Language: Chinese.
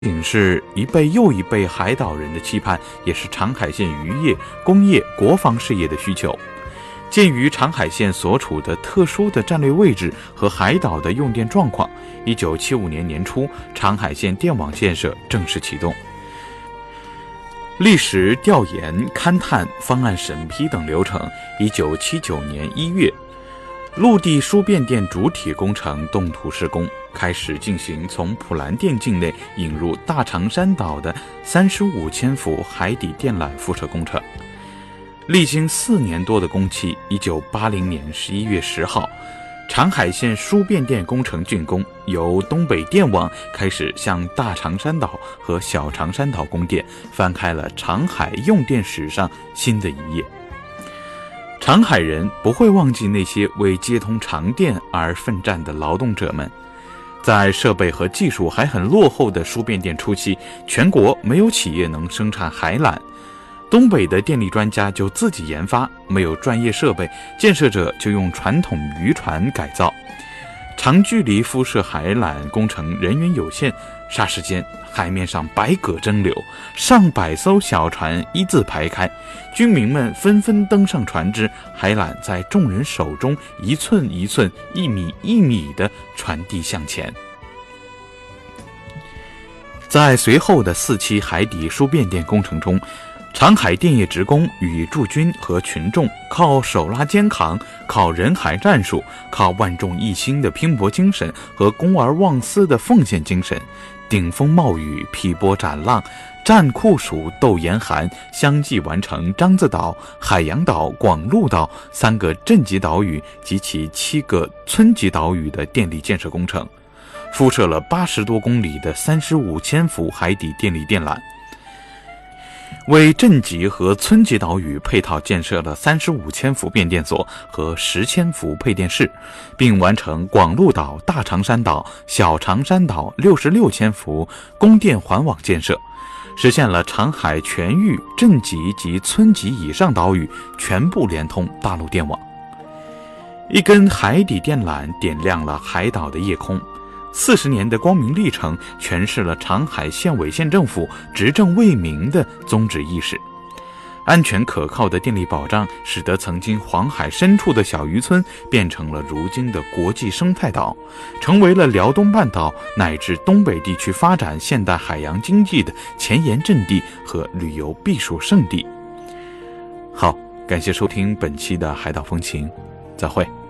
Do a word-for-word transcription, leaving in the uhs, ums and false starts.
仅是一辈又一辈海岛人的期盼，也是长海县渔业、工业、国防事业的需求。鉴于长海县所处的特殊的战略位置和海岛的用电状况，一九七五年年初，长海县电网建设正式启动。历时调研、勘探、方案审批等流程，一九七九年一月，陆地输变电主体工程动土施工，开始进行从普兰店境内引入大长山岛的三十五千伏海底电缆敷设工程。历经四年多的工期，一九八零年十一月十号，长海县输变电工程竣工，由东北电网开始向大长山岛和小长山岛供电，翻开了长海用电史上新的一页。长海人不会忘记那些为接通长电而奋战的劳动者们。在设备和技术还很落后的输变电初期，全国没有企业能生产海缆，东北的电力专家就自己研发，没有专业设备，建设者就用传统渔船改造。长距离敷设海缆工程人员有限，霎时间海面上百舸争流，上百艘小船一字排开，军民们纷纷登上船只，海缆在众人手中一寸一寸、一米一米地传递向前。在随后的四期海底输变电工程中，长海电业职工与驻军和群众靠手拉肩扛，靠人海战术，靠万众一心的拼搏精神和公而忘私的奉献精神，顶风冒雨，劈波斩浪，战酷暑，斗严寒，相继完成獐子岛、海洋岛、广鹿岛三个镇级岛屿及其七个村级岛屿的电力建设工程，敷设了八十多公里的三十五千伏海底电力电缆，为镇级和村级岛屿配套建设了三十五千伏变电所和十千伏配电室，并完成广鹿岛、大长山岛、小长山岛六十六千伏供电环网建设，实现了长海全域镇级及村级以上岛屿全部连通大陆电网。一根海底电缆点亮了海岛的夜空，四十年的光明历程诠释了长海县委县政府执政为民的宗旨意识。安全可靠的电力保障，使得曾经黄海深处的小渔村变成了如今的国际生态岛，成为了辽东半岛乃至东北地区发展现代海洋经济的前沿阵地和旅游避暑胜地。好，感谢收听本期的海岛风情，再会。